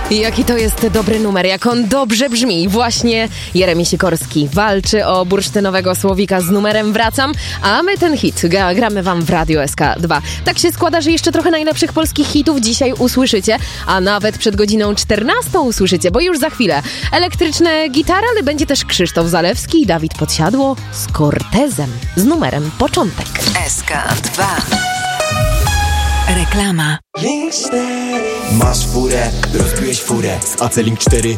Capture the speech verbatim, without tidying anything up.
Jaki to jest dobry numer, jak on dobrze brzmi. Właśnie Jeremi Sikorski walczy o bursztynowego słowika z numerem Wracam, a my ten hit gra, gramy wam w Radio S K dwa. Tak się składa, że jeszcze trochę najlepszych polskich hitów dzisiaj usłyszycie, a nawet przed godziną czternastą usłyszycie, bo już za chwilę elektryczne gitary, ale będzie też Krzysztof Zalewski i Dawid Podsiadło z Cortezem z numerem Początek. S K dwa. Reklama. Masz furę, rozbiłeś furę z A C Link cztery